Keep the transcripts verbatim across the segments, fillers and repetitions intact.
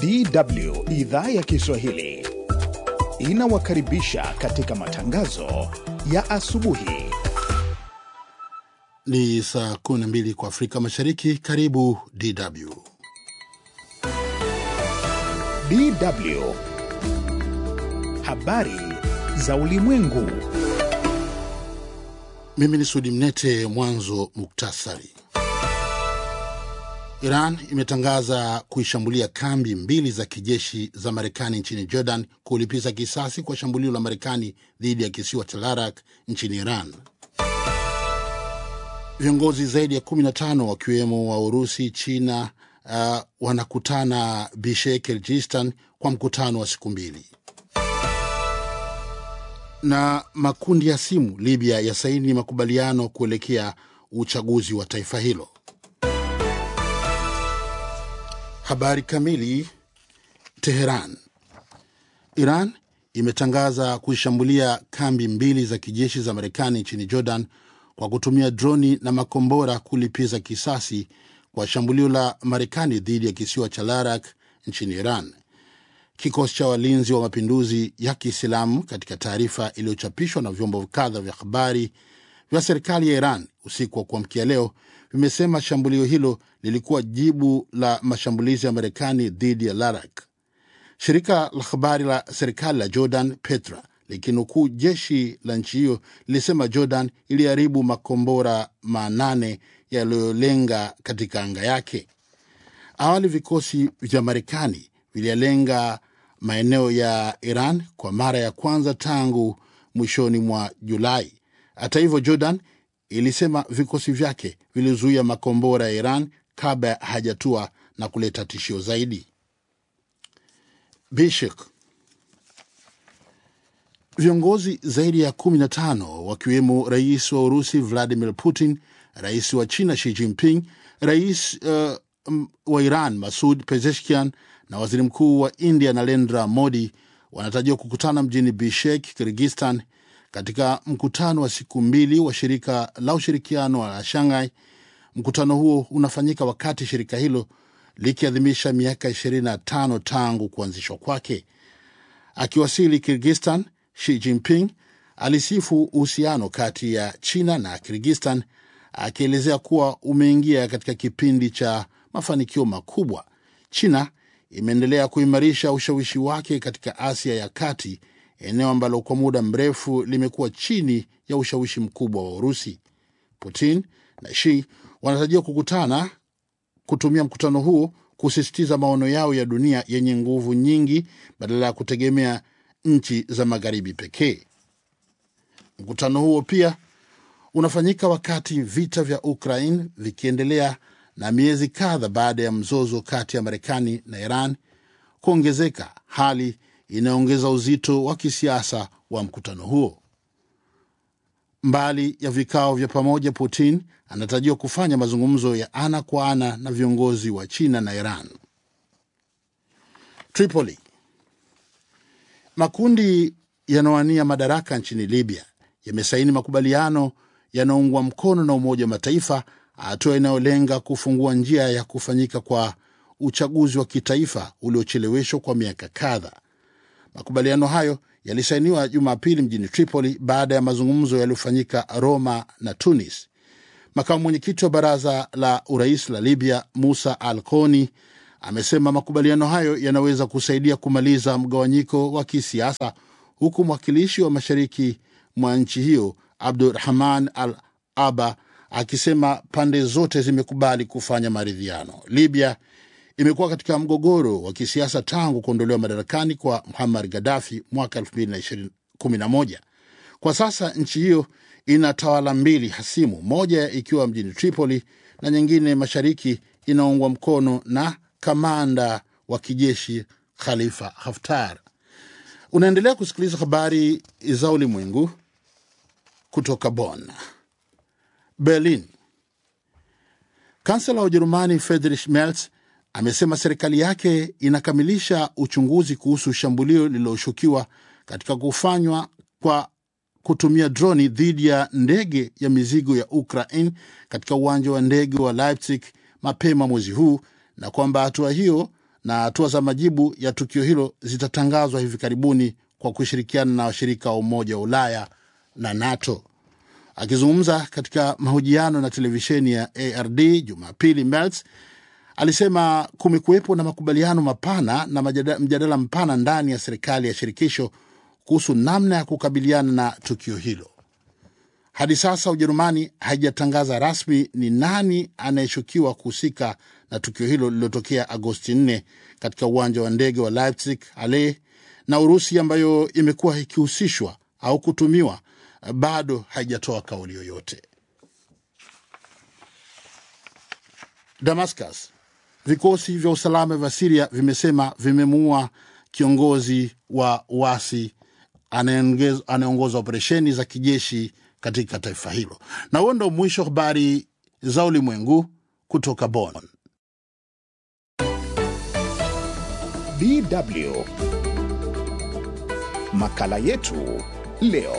D W idhaa ya Kiswahili inawakaribisha katika matangazo ya asubuhi. Ni saa kumi na mbili kwa Afrika Mashariki. Karibu D W. D W, habari za ulimwengu. Mimi ni Sudi Mnete. Mwanzo muktasari. Iran imetangaza kuishambulia kambi mbili za kijeshi za Marekani nchini Jordan kulipiza kisasi kwa shambulio la Marekani dhidi ya kisiwa cha Larak nchini Iran. Viongozi zaidi ya kumi na tano wakiwemo wa Urusi, China uh, wanakutana Bishkek, Kyrgyzstan kwa mkutano wa siku mbili. Na makundi ya simu Libya yasaini makubaliano kuelekea uchaguzi wa taifa hilo. Habari kamili. Teheran. Iran imetangaza kuishambulia kambi mbili za kijeshi za Marekani nchini Jordan kwa kutumia droni na makombora kulipiza kisasi kwa shambulio la Marekani dhidi ya kisiwa cha Larak nchini Iran. Kikosi cha walinzi wa mapinduzi ya Kiislamu katika taarifa iliyochapishwa na vyombo kadha vya habari vya serikali ya Iran usiku wa kuamkia leo vimesema shambulio hilo lilikuwa jibu la mashambulizi ya Marekani dhidi ya Larak. Shirika la habari la serikali la Jordan Petra likinukuu jeshi la nchi hiyo lilisema Jordan iliharibu makombora manane yaliyolenga katika anga yake. Awali vikosi vya Marekani vililenga maeneo ya Iran kwa mara ya kwanza tangu mwishoni mwa Julai. Hata hivyo, Jordan ilisema vikosi vyake vilizuia makombora ya Iran kabla hajatua na kuleta tishio zaidi. Bishkek. Viongozi zaidi ya kumi na tano wakiwemo rais wa Urusi Vladimir Putin, rais wa China Xi Jinping, rais uh, wa Iran Masoud Pezeshkian na waziri mkuu wa India Narendra Modi wanatarajiwa kukutana mjini Bishkek, Kyrgyzstan katika mkutano wa siku mbili wa shirika la ushirikiano wa Shanghai. Mkutano huo unafanyika wakati shirika hilo likiadhimisha miaka ishirini na tano tangu kuanzishwa kwake. Akiwasili Kyrgyzstan, Xi Jinping alisifu uhusiano kati ya China na Kyrgyzstan, akielezea kuwa umeingia katika kipindi cha mafanikio makubwa. China imeendelea kuimarisha ushawishi wake katika Asia ya Kati, eneo ambalo kwa muda mrefu limekuwa chini ya ushawishi mkubwa wa Urusi. Putin na Xi wanatarajiwa kukutana kutumia mkutano huo kusisitiza maono yao ya dunia yenye nguvu nyingi badala ya kutegemea nchi za magharibi pekee. Mkutano huo pia unafanyika wakati vita vya Ukraine vikiendelea na miezi kadha baada ya mzozo kati ya Marekani na Iran kuongezeka, hali inaongeza uzito wa kisiasa wa mkutano huo. Mbali ya vikao vya pamoja, Putin anatarajiwa kufanya mazungumzo ya ana kwa ana na viongozi wa China na Iran. Tripoli. Makundi yanayowania madaraka nchini Libya yamesaini makubaliano yanayoungwa mkono na Umoja wa Mataifa, hatua inayolenga kufungua njia ya kufanyika kwa uchaguzi wa kitaifa uliocheleweshwa kwa miaka kadhaa. Makubaliano hayo yalisainiwa Jumapili mjini Tripoli baada ya mazungumzo yaliyofanyika Roma na Tunis. Makamu mwenyekiti wa baraza la urais la Libya Musa Al-Koni amesema makubaliano hayo yanaweza kusaidia kumaliza mgawanyiko wa kisiasa, huku mwakilishi wa mashariki mwa nchi hiyo Abdurrahman Al-Aba akisema pande zote zimekubali kufanya maridhiano. Libya imekuwa katika mgogoro wa kisiasa tangu kuondolewa madarakani kwa Muammar Gaddafi mwaka elfu mbili na kumi na moja. Kwa sasa nchi hiyo ina tawala mbili hasimu, moja ikiwa mjini Tripoli na nyingine mashariki inaungwa mkono na kamanda wa kijeshi Khalifa Haftar. Unaendelea kusikiliza habari za ulimwengu kutoka Bonn. Berlin. Kansela wa Ujerumani Friedrich Merz amesema serikali yake inakamilisha uchunguzi kuhusu shambulio lililoshukiwa katika kufanywa kwa kutumia droni dhidi ya ndege ya mizigo ya Ukraine katika uwanja wa ndege wa Leipzig mapema mwezi huu, na kwamba hatua hiyo na hatua za majibu ya tukio hilo zitatangazwa hivi karibuni kwa kushirikiana na washirika wa Umoja wa Ulaya na NATO. Akizungumza katika mahojiano na televisheni ya A R D Jumapili, Merz alisema kumekuwepo na makubaliano mapana na mjadala mpana ndani ya serikali ya shirikisho kuhusu namna ya kukabiliana na tukio hilo. Hadi sasa Ujerumani haijatangaza rasmi ni nani anayeshukiwa kuhusika na tukio hilo lililotokea Agosti nne katika uwanja wa ndege wa Leipzig Halle, na Urusi ambayo imekuwa ikihusishwa au kutumiwa bado haijatoa kauli yoyote. Damascus. Vikosi vya usalama vya Syria vimesema vimemuua kiongozi wa uasi anayeongoza operesheni za kijeshi katika taifa hilo. Na huo ndio mwisho habari za ulimwengu kutoka Bonn. D W. Makala yetu leo.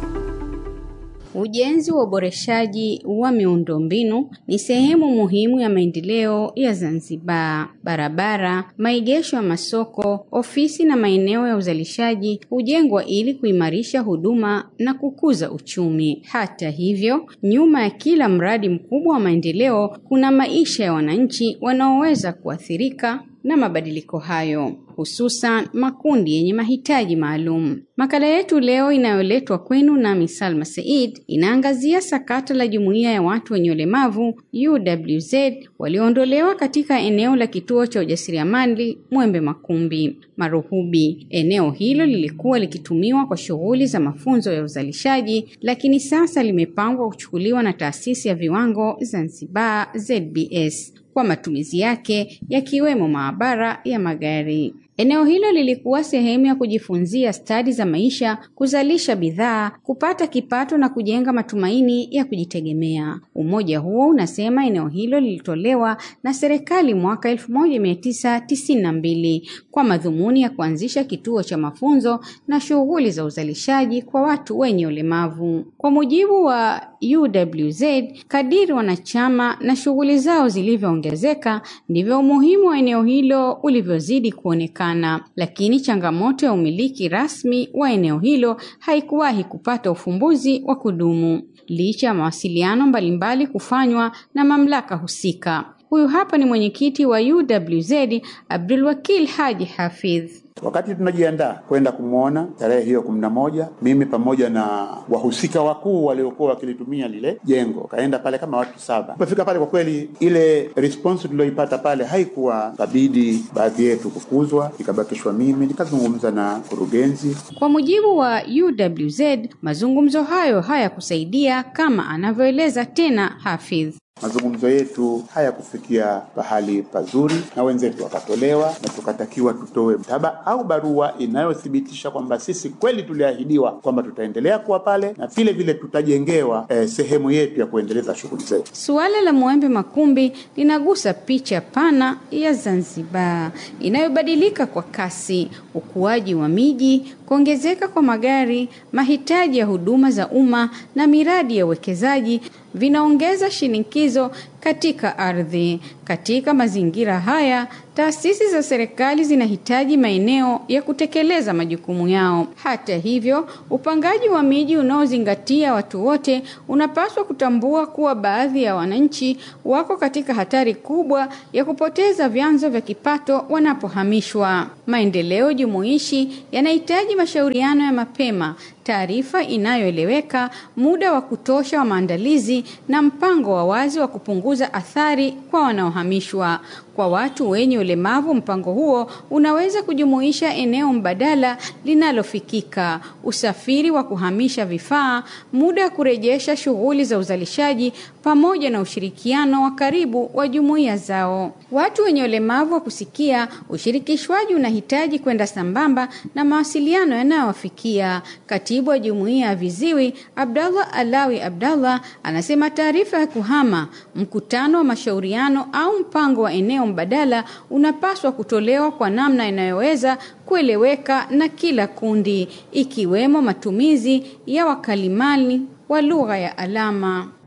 Ujenzi wa uboreshaji wa miundombinu ni sehemu muhimu ya maendeleo ya Zanzibar. Barabara, maegesho ya masoko, ofisi na maeneo ya uzalishaji hujengwa ili kuimarisha huduma na kukuza uchumi. Hata hivyo, nyuma ya kila mradi mkubwa wa maendeleo kuna maisha ya wananchi wanaoweza kuathirika na mabadiliko hayo, hususan makundi yenye mahitaji maalum. Makala yetu leo inayoletwa kwenu na Salma Said inaangazia sakata la jumuiya ya watu wenye ulemavu U W Z walioondolewa katika eneo la kituo cha ujasiriamali Mwembe Makumbi Maruhubi. Eneo hilo lilikuwa likitumiwa kwa shughuli za mafunzo ya uzalishaji, lakini sasa limepangwa kuchukuliwa na taasisi ya viwango Zanzibar Z B S kwa matumizi yake yakiwemo maabara ya magari. Eneo hilo lilikuwa sehemu ya kujifunzia stadi za maisha, kuzalisha bidhaa, kupata kipato na kujenga matumaini ya kujitegemea. Umoja huo unasema eneo hilo lilitolewa na serikali mwaka elfu moja mia tisa tisini na mbili kwa madhumuni ya kuanzisha kituo cha mafunzo na shughuli za uzalishaji kwa watu wenye ulemavu. Kwa mujibu wa U W Z, kadiri wanachama na shughuli zao zilivyoongezeka, ndivyo umuhimu wa eneo hilo ulivyozidi kuonekana. Lakini changamoto ya umiliki rasmi wa eneo hilo haikuwahi kupata ufumbuzi wa kudumu, licha ya mawasiliano mbalimbali kufanywa na mamlaka husika. Huyu hapa ni mwenyekiti wa U W Z, Abdul Wakil Haji Hafidh. Wakati tunajiandaa kwenda kumuona tarehe hiyo kumi na moja, mimi pamoja na wahusika wakuu waliokuwa wakilitumia lile jengo, kaenda pale kama watu saba. Tumefika pale, kwa kweli ile response tuliyoipata pale haikuwa, kabidi baadhi yetu kufukuzwa, ikabakishwa mimi nikazungumza na kurugenzi. Kwa mujibu wa U W Z, mazungumzo hayo hayakusaidia kama anavyoeleza tena Hafidh. Mazungumzo yetu hayakufikia pahali pazuri na wenzetu wakatolewa, na tukatakiwa tutoe mtaba au barua inayothibitisha kwamba sisi kweli tuliahidiwa kwamba tutaendelea kuwa pale na vile vile tutajengewa eh, sehemu yetu ya kuendeleza shughuli zetu. Suala la Mwembe Makumbi linagusa picha pana ya Zanzibar inayobadilika kwa kasi: ukuaji wa miji, kuongezeka kwa magari, mahitaji ya huduma za umma na miradi ya uwekezaji vinaongeza shinikizo katika ardhi. Katika mazingira haya, taasisi za serikali zinahitaji maeneo ya kutekeleza majukumu yao. Hata hivyo, upangaji wa miji unaozingatia watu wote unapaswa kutambua kuwa baadhi ya wananchi wako katika hatari kubwa ya kupoteza vyanzo vya kipato wanapohamishwa. Maendeleo jumuishi yanahitaji mashauriano ya mapema, taarifa inayoeleweka, muda wa kutosha wa maandalizi na mpango wa wazi wa kupunguza athari kwa wanaohamishwa. Kwa watu wenye ulemavu, mpango huo unaweza kujumuisha eneo mbadala linalofikika, usafiri wa kuhamisha vifaa, muda wa kurejesha shughuli za uzalishaji, pamoja na ushirikiano wa karibu wa jumuiya zao. Watu wenye ulemavu wa kusikia, ushirikishwaji unahitaji kwenda sambamba na mawasiliano yanayowafikia. Katibu wa jumuiya ya viziwi, Abdallah Alawi Abdallah, anasema taarifa ya kuhama, mkutano wa mashauriano au mpango wa eneo mbadala unapaswa kutolewa kwa namna inayoweza kueleweka na kila kundi, ikiwemo matumizi ya wakalimani wa lugha ya alama.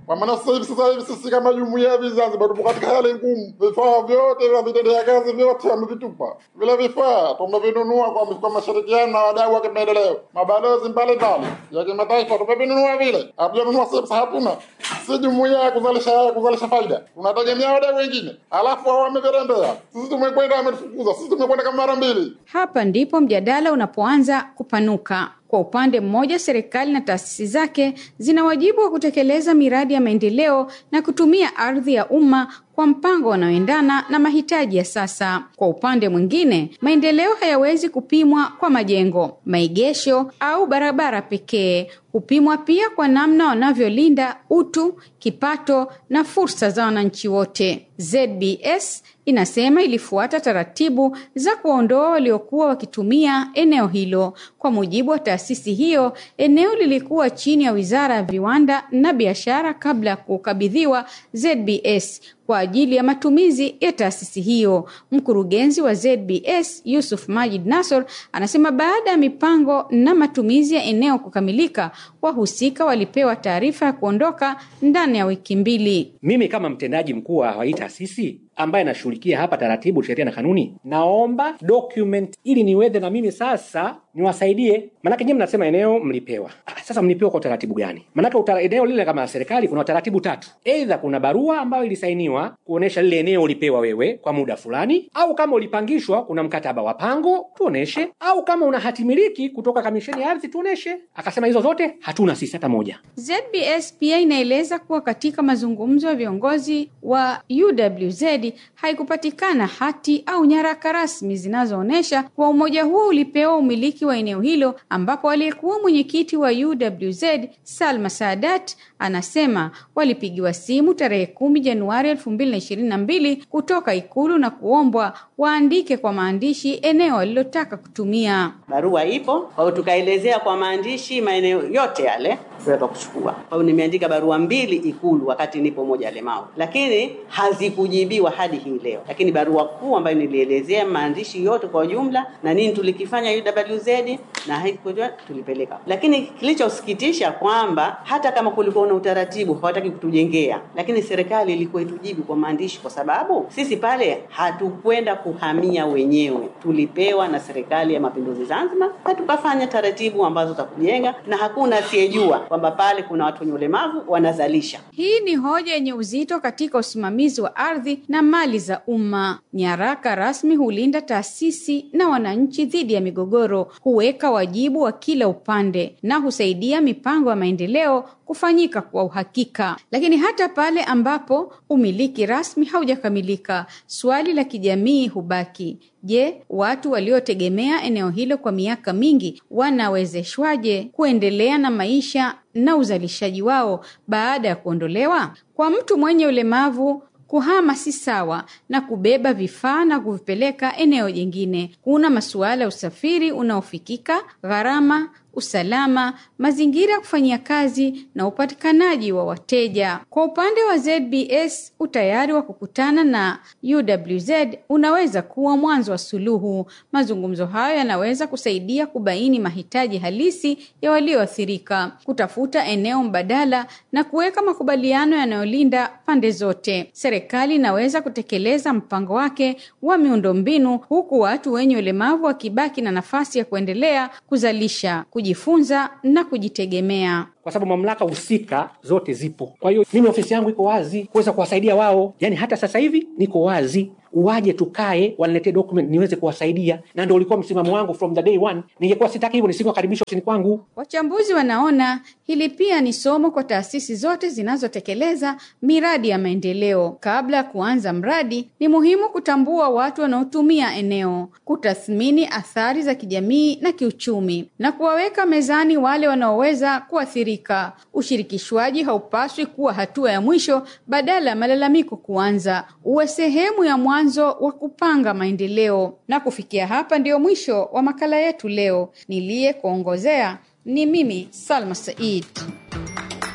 Kwa maana sasa hivi sasa hivi sisi kama jumuiya ya Zanzibar tupo katika hali ngumu. Vifaa vyote vya vitendea kazi vyote wamevitupa. Vile vifaa tumevinunua kwa kwa mashirikiano na wadau wa kimaendeleo. Mabalozi mbalimbali ya kimataifa tumevinunua vile. Hatujanunua sasa hatuna. Si jumuiya ya kuzalisha kuzalisha faida. Tunategemea wadau wengine. Alafu wao wamevirembea. Sisi tumekwenda wametufukuza. Sisi tumekwenda kama mara mbili. Hapa ndipo mjadala unapoanza kupanuka. Kwa upande mmoja, serikali na taasisi zake zina wajibu wa kutekeleza miradi ya maendeleo na kutumia ardhi ya umma kwa mpango unaoendana na mahitaji ya sasa. Kwa upande mwingine, maendeleo hayawezi kupimwa kwa majengo, maegesho au barabara pekee. Hupimwa pia kwa namna wanavyolinda utu, kipato na fursa za wananchi wote. Z B S inasema ilifuata taratibu za kuondoa waliokuwa wakitumia eneo hilo. Kwa mujibu wa taasisi hiyo, eneo lilikuwa chini ya Wizara ya Viwanda na Biashara kabla ya kukabidhiwa Z B S kwa ajili ya matumizi ya taasisi hiyo. Mkurugenzi wa Z B S Yusuf Majid Nasor anasema baada ya mipango na matumizi ya eneo kukamilika, wahusika walipewa taarifa ya kuondoka ndani ya wiki mbili. Mimi kama mtendaji mkuu wa hii taasisi ambaye nashughulikia hapa taratibu, sheria na kanuni, naomba document ili niweze na mimi sasa niwasaidie. Maana nyinyi mnasema eneo mlipewa. Ah, sasa mlipewa kwa utaratibu gani? Maana utara, eneo lile kama serikali kuna utaratibu tatu. Aidha kuna barua ambayo ilisainiwa kuonesha lile eneo ulipewa wewe kwa muda fulani, au kama ulipangishwa kuna mkataba wa pango tuoneshe, au kama una hati miliki kutoka kamisheni ya ardhi tuoneshe. Akasema hizo zote hatuna sisi hata moja. Z B S pia inaeleza kuwa katika mazungumzo ya viongozi wa U W Z haikupatikana hati au nyaraka rasmi zinazoonesha kwa umoja huo ulipewa umiliki wa eneo hilo, ambapo aliyekuwa mwenyekiti wa U W Z Salma Saadat anasema walipigiwa simu tarehe kumi Januari elfu mbili na ishirini na mbili kutoka Ikulu na kuombwa waandike kwa maandishi eneo walilotaka kutumia. Barua ipo, kwa hiyo tukaelezea kwa maandishi maeneo yote yale tunataka kuchukua. Kwa hiyo nimeandika barua mbili Ikulu wakati nipo moja Lemao, lakini hazikujibiwa hadi hii leo. Lakini barua kuu ambayo nilielezea maandishi yote kwa jumla na nini tulikifanya U W Z na haikujua tulipeleka. Lakini kilichosikitisha kwamba hata kama kulikuwa na utaratibu hawataki kutujengea, lakini serikali ilikuwa itujibu kwa maandishi, kwa sababu sisi pale hatukwenda kuhamia wenyewe. Tulipewa na serikali ya Mapinduzi Zanzibar na tukafanya taratibu ambazo za kujenga, na hakuna asiyejua kwamba pale kuna watu wenye ulemavu wanazalisha. Hii ni hoja yenye uzito katika usimamizi wa ardhi na mali za umma. Nyaraka rasmi hulinda taasisi na wananchi dhidi ya migogoro, huweka wajibu wa kila upande na husaidia mipango ya maendeleo kufanyika kwa uhakika. Lakini hata pale ambapo umiliki rasmi haujakamilika, swali la kijamii hubaki. Je, watu waliotegemea eneo hilo kwa miaka mingi wanawezeshwaje kuendelea na maisha na uzalishaji wao baada ya kuondolewa? Kwa mtu mwenye ulemavu, kuhama si sawa na kubeba vifaa na kuvipeleka eneo jingine. Kuna masuala ya usafiri unaofikika, gharama, usalama, mazingira ya kufanyia kazi na upatikanaji wa wateja. Kwa upande wa Z B S, utayari wa kukutana na U W Z unaweza kuwa mwanzo wa suluhu. Mazungumzo hayo yanaweza kusaidia kubaini mahitaji halisi ya walioathirika, kutafuta eneo mbadala na kuweka makubaliano yanayolinda pande zote. Serikali inaweza kutekeleza mpango wake wa miundombinu huku watu wenye ulemavu wakibaki na nafasi ya kuendelea kuzalisha, kujifunza na kujitegemea. Kwa sababu mamlaka husika zote zipo. Kwa hiyo mimi ofisi yangu iko wazi kuweza kuwasaidia wao. Yaani hata sasa hivi niko wazi. Uwaje tukae, waniletee document niweze kuwasaidia. Na ndio ulikuwa msimamo wangu from the day one. Ningekuwa sitaki hivyo nisingekaribisha ofisini kwangu. Wachambuzi wanaona hili pia ni somo kwa taasisi zote zinazotekeleza miradi ya maendeleo. Kabla ya kuanza mradi, ni muhimu kutambua watu wanaotumia eneo, kutathmini athari za kijamii na kiuchumi, na kuwaweka mezani wale wanaoweza kuathirika. Ushirikishwaji haupaswi kuwa hatua ya mwisho badala ya malalamiko kuanza. Uwe sehemu ya mwanzo wa kupanga maendeleo. Na kufikia hapa ndio mwisho wa makala yetu leo. Niliye kuongozea ni mimi Salma Said.